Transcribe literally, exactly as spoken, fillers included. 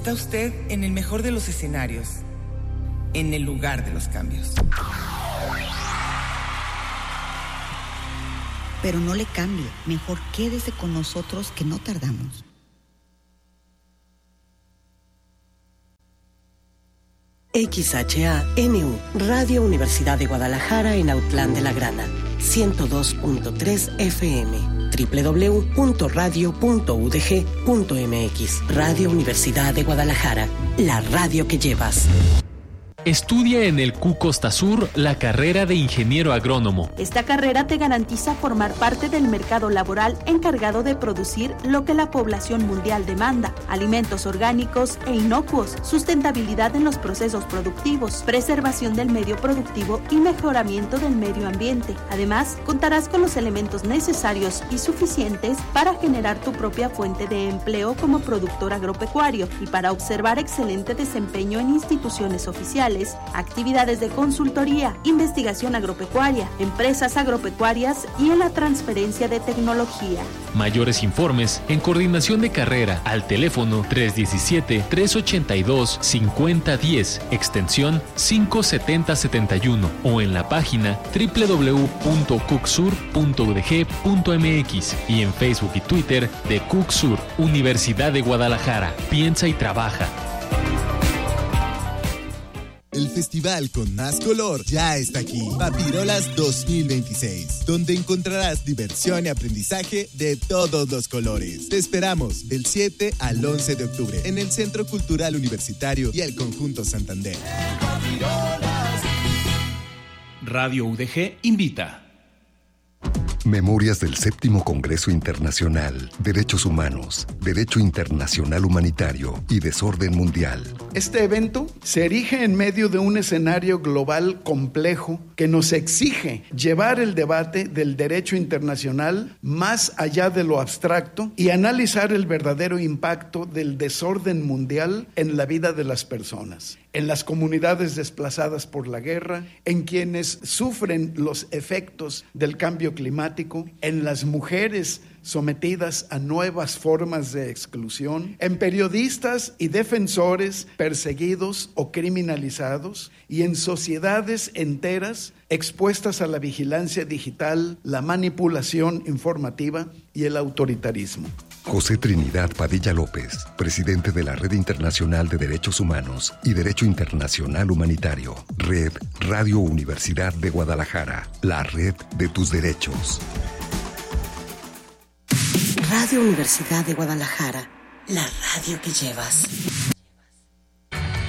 Está usted en el mejor de los escenarios, en el lugar de los cambios. Pero no le cambie, mejor quédese con nosotros que no tardamos. X H A N U, Radio Universidad de Guadalajara en Autlán de la Grana, ciento dos punto tres F M, doble u doble u doble u punto radio punto u d g punto m x. Radio Universidad de Guadalajara, la radio que llevas. Estudia en el C U Costa Sur la carrera de ingeniero agrónomo. Esta carrera te garantiza formar parte del mercado laboral encargado de producir lo que la población mundial demanda: alimentos orgánicos e inocuos, sustentabilidad en los procesos productivos, preservación del medio productivo y mejoramiento del medio ambiente. Además, contarás con los elementos necesarios y suficientes para generar tu propia fuente de empleo como productor agropecuario y para observar excelente desempeño en instituciones oficiales, actividades de consultoría, investigación agropecuaria, empresas agropecuarias y en la transferencia de tecnología. Mayores informes en coordinación de carrera al teléfono tres uno siete, tres ocho dos, cinco cero uno cero, extensión cinco siete cero siete uno o en la página doble u doble u doble u punto cucsur punto u d g punto m x y en Facebook y Twitter de Cucsur, Universidad de Guadalajara. Piensa y trabaja. El festival con más color ya está aquí, Papirolas dos mil veintiséis, donde encontrarás diversión y aprendizaje de todos los colores. Te esperamos del siete al once de octubre en el Centro Cultural Universitario y el Conjunto Santander. Radio U D G invita. Memorias del Séptimo Congreso Internacional, Derechos Humanos, Derecho Internacional Humanitario y Desorden Mundial. Este evento se erige en medio de un escenario global complejo que nos exige llevar el debate del derecho internacional más allá de lo abstracto y analizar el verdadero impacto del desorden mundial en la vida de las personas, en las comunidades desplazadas por la guerra, en quienes sufren los efectos del cambio climático, en las mujeres sometidas a nuevas formas de exclusión, en periodistas y defensores perseguidos o criminalizados y en sociedades enteras expuestas a la vigilancia digital, la manipulación informativa y el autoritarismo. José Trinidad Padilla López, presidente de la Red Internacional de Derechos Humanos y Derecho Internacional Humanitario. Red Radio Universidad de Guadalajara, la red de tus derechos. Radio Universidad de Guadalajara, la radio que llevas.